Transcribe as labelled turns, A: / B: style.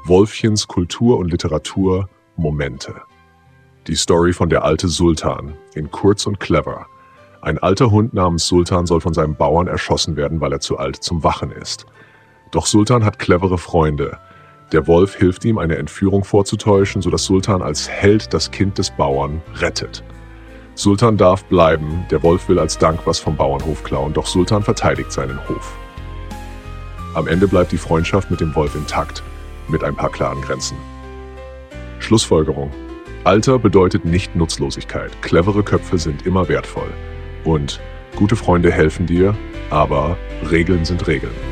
A: Wolfchens Kultur und Literatur Momente. Die Story von der alte Sultan in Kurz und Clever. Ein alter Hund namens Sultan soll von seinem Bauern erschossen werden, weil er zu alt zum Wachen ist. Doch Sultan hat clevere Freunde. Der Wolf hilft ihm, eine Entführung vorzutäuschen, sodass Sultan als Held das Kind des Bauern rettet. Sultan darf bleiben, der Wolf will als Dank was vom Bauernhof klauen, doch Sultan verteidigt seinen Hof. Am Ende bleibt die Freundschaft mit dem Wolf intakt, mit ein paar klaren Grenzen. Schlussfolgerung: Alter bedeutet nicht Nutzlosigkeit, clevere Köpfe sind immer wertvoll. Und gute Freunde helfen dir, aber Regeln sind Regeln.